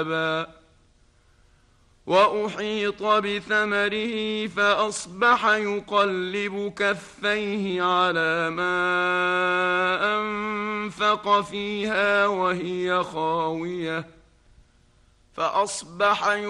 وأحيط بثمره فأصبح يقلب كفيه على ما أنفق فيها وهي خاوية فأصبح